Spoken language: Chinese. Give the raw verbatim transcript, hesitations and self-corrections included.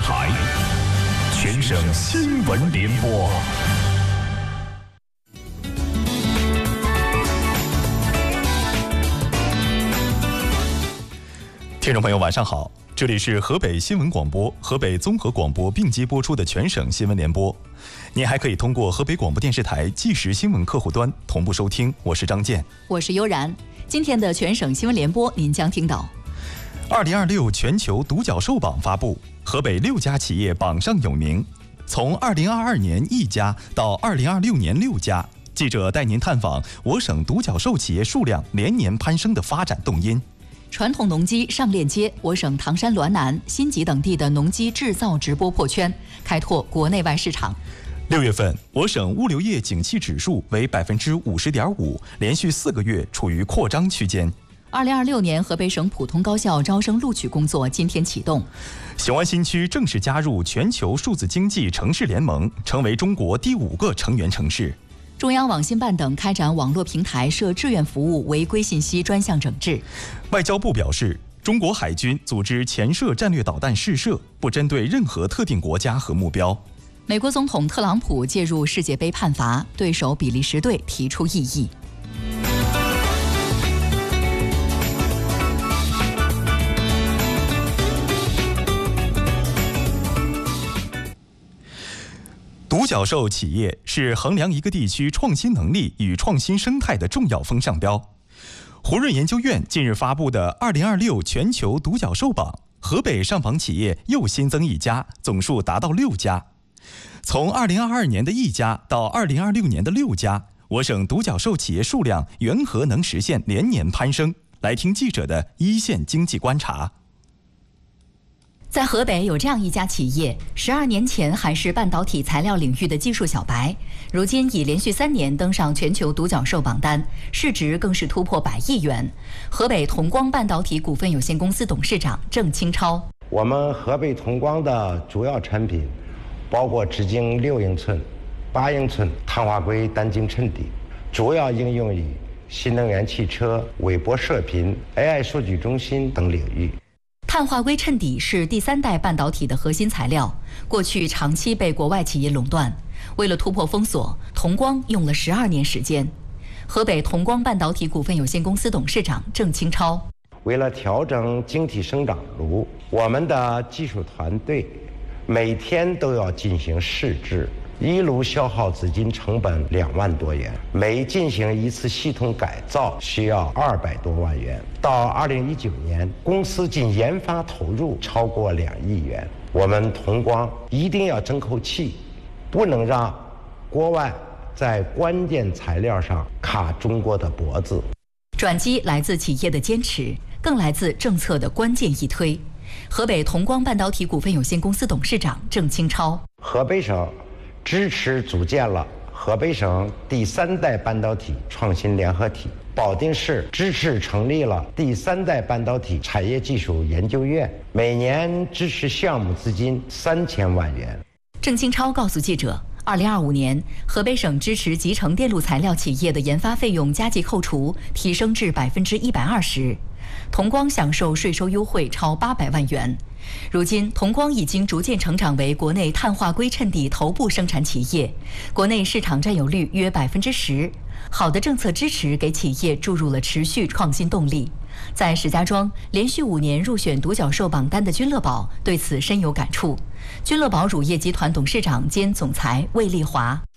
台全省新闻联播。听众朋友，晚上好，这里是河北新闻广播、河北综合广播并机播出的全省新闻联播。您还可以通过河北广播电视台即时新闻客户端同步收听。我是张健， 我是悠然。今天的全省新闻联播，您将听到： 二零二六全球独角兽榜发布，河北六家企业榜上有名。从二零二二年一家到二零二六年六家，记者带您探访我省独角兽企业数量连年攀升的发展动因。 传统农机上链接我省唐山滦南、新集等地的农机制造直播破圈，开拓国内外市场。 六月份，我省物流业景气指数为百分之五十点五，连续四个月处于扩张区间。 二零二六年河北省普通高校招生录取工作今天启动。 雄安新区正式加入全球数字经济城市联盟，成为中国第五个成员城市。 中央网信办等开展网络平台涉志愿服务违规信息专项整治。 外交部表示，中国海军组织潜射战略导弹试射，不针对任何特定国家和目标。 美国总统特朗普介入世界杯判罚，对手比利时队提出异议。独角兽企业是衡量一个地区创新能力与创新生态的重要风向标。胡润研究院近日发布的二零二六全球独角兽榜，河北上榜企业又新增一家，总数达到六家。从二零二二年的一家到二零二六年的六家，我省独角兽企业数量缘何能实现连年攀升？来听记者的一线经济观察。在河北有这样一家企业，十二年前还是半导体材料领域的技术小白，如今已连续三年登上全球独角兽榜单，市值更是突破百亿元。河北同光半导体股份有限公司董事长郑清超： 我们河北同光的主要产品包括直径六英寸、八英寸碳化硅单晶衬底，主要应用于新能源汽车、微波射频、A I 数据中心等领域。 碳化硅衬底是第三代半导体的核心材料，过去长期被国外企业垄断。为了突破封锁，同光用了十二年时间。河北同光半导体股份有限公司董事长郑清超： 为了调整晶体生长炉，我们的技术团队每天都要进行试制，一炉消耗资金成本两万多元，每进行一次系统改造需要二百多万元。到二零一九年，公司仅研发投入超过两亿元。我们同光一定要争口气，不能让国外在关键材料上卡中国的脖子。 转机来自企业的坚持，更来自政策的关键一推。河北同光半导体股份有限公司董事长郑清超： 河北省支持组建了河北省第三代半导体创新联合体，保定市支持成立了第三代半导体产业技术研究院，每年支持项目资金三千万元。 郑清超告诉记者，二零二五年，河北省支持集成电路材料企业的研发费用加计扣除提升至百分之一百二十，同光享受税收优惠超八百万元。如今，同光已经逐渐成长为国内碳化硅衬底头部生产企业，国内市场占有率约百分之十。好的政策支持给企业注入了持续创新动力。在石家庄，连续五年入选独角兽榜单的君乐宝对此深有感触。君乐宝乳业集团董事长兼总裁魏丽华：